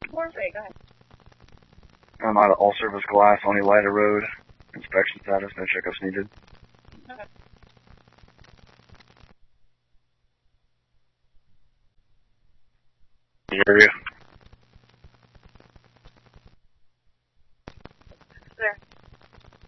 Okay, go ahead. I'm out of all surface glass, only lighter road. Inspection status, no checkups needed. Okay. Area.